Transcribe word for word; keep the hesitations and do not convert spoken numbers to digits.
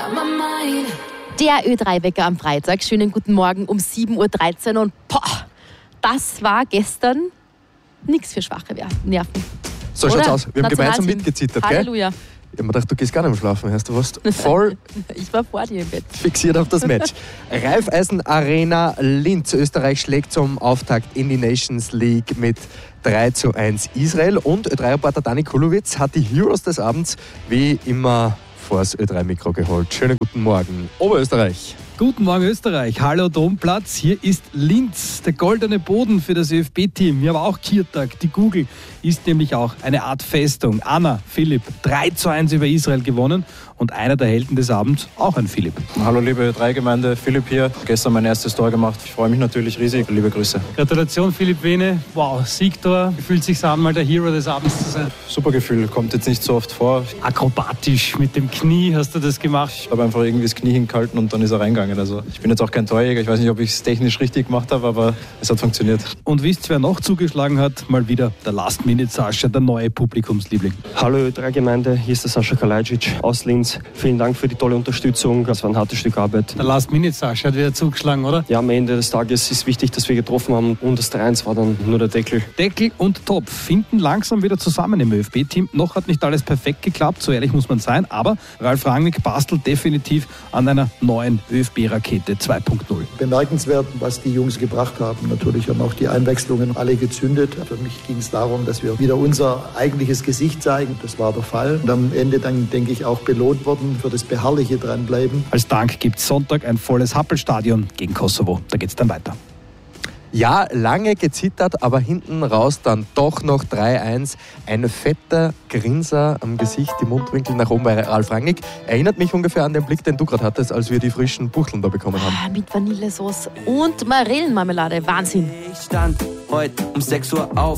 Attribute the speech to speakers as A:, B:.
A: Der Ö drei Wecker am Freitag. Schönen guten Morgen um sieben Uhr dreizehn und boah, das war gestern nichts für schwache Nerven.
B: So schaut's aus. Wir haben gemeinsam mitgezittert, gell?
A: Halleluja.
B: Ich habe mir gedacht, du gehst gar nicht mehr schlafen, heißt du warst voll
A: ich war vor dir im Bett.
B: Fixiert auf das Match. Raiffeisen Arena Linz. Österreich schlägt zum Auftakt in die Nations League mit drei zu eins Israel. Und Ö drei Reporter Dani Kulowitz hat die Heroes des Abends wie immer vors Ö drei Mikro geholt. Schönen guten Morgen, Oberösterreich.
C: Guten Morgen Österreich, hallo Domplatz, hier ist Linz, der goldene Boden für das ÖFB-Team. Wir haben auch Kiertag, die Google ist nämlich auch eine Art Festung. Anna, Philipp, drei zu eins über Israel gewonnen und einer der Helden des Abends, auch ein Philipp.
D: Hallo liebe Ö drei Gemeinde, Philipp hier, gestern mein erstes Tor gemacht. Ich freue mich natürlich riesig, liebe Grüße.
C: Gratulation Philipp Wehne, wow, Siegtor, wie fühlt sich an, mal der Hero des Abends zu sein?
D: Super Gefühl, kommt jetzt nicht so oft vor.
C: Akrobatisch mit dem Knie hast du das gemacht?
D: Ich habe einfach irgendwie das Knie hingehalten und dann ist er reingegangen. Also ich bin jetzt auch kein Torjäger, ich weiß nicht, ob ich es technisch richtig gemacht habe, aber es hat funktioniert.
C: Und wisst ihr, wer noch zugeschlagen hat? Mal wieder der Last-Minute-Sascha, der neue Publikumsliebling.
E: Hallo Ö drei Gemeinde, hier ist der Sascha Kalajdzic aus Linz. Vielen Dank für die tolle Unterstützung, das war ein hartes Stück Arbeit.
C: Der Last-Minute-Sascha hat wieder zugeschlagen, oder?
E: Ja, am Ende des Tages ist wichtig, dass wir getroffen haben und das drei eins war dann nur der Deckel.
C: Deckel und Topf finden langsam wieder zusammen im ÖFB-Team. Noch hat nicht alles perfekt geklappt, so ehrlich muss man sein, aber Ralf Rangnick bastelt definitiv an einer neuen ÖFB-Rakete zwei Punkt null.
F: Bemerkenswert, was die Jungs gebracht haben. Natürlich haben auch die Einwechslungen alle gezündet. Für mich ging es darum, dass wir wieder unser eigentliches Gesicht zeigen. Das war der Fall. Und am Ende dann, denke ich, auch belohnt worden für das beharrliche Dranbleiben.
C: Als Dank gibt es Sonntag ein volles Happelstadion gegen Kosovo. Da geht es dann weiter.
B: Ja, lange gezittert, aber hinten raus dann doch noch drei eins. Ein fetter Grinser am Gesicht, die Mundwinkel nach oben bei Ralf Rangnick. Erinnert mich ungefähr an den Blick, den du gerade hattest, als wir die frischen Buchteln da bekommen haben.
A: Ah, mit Vanillesauce und Marillenmarmelade. Wahnsinn.
G: Ich stand heute um sechs Uhr auf.